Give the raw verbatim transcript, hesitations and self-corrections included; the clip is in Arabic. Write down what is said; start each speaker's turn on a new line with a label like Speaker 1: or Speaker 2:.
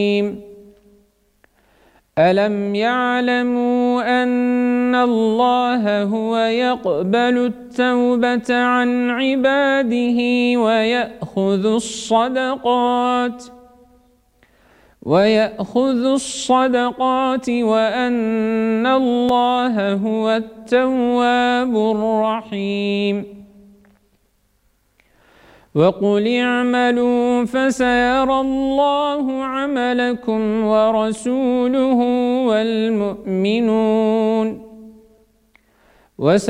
Speaker 1: ألم يعلموا أن الله هو يقبل التوبة عن عباده ويأخذ الصدقات ويأخذ الصدقات وأن الله هو التواب الرحيم وقل اعملوا فسيرى الله عملكم ورسوله والمؤمنون